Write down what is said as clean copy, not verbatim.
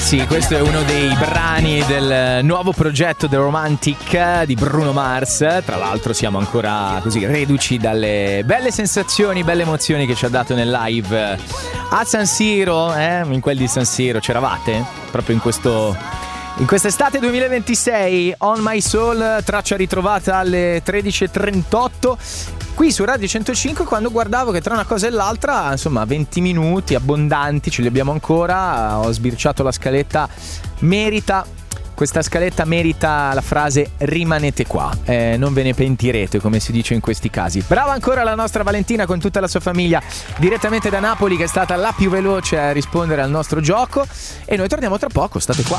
Sì, questo è uno dei brani del nuovo progetto The Romantic di Bruno Mars. Tra l'altro siamo ancora così reduci dalle belle sensazioni, belle emozioni che ci ha dato nel live a San Siro, in quel di San Siro. C'eravate? Proprio in quest'estate 2026. On My Soul, traccia ritrovata alle 13.38 qui su Radio 105, quando guardavo che tra una cosa e l'altra, insomma, 20 minuti abbondanti ce li abbiamo ancora. Ho sbirciato la scaletta, questa scaletta merita la frase rimanete qua, non ve ne pentirete, come si dice in questi casi. Brava ancora la nostra Valentina con tutta la sua famiglia direttamente da Napoli, che è stata la più veloce a rispondere al nostro gioco, e noi torniamo tra poco, state qua.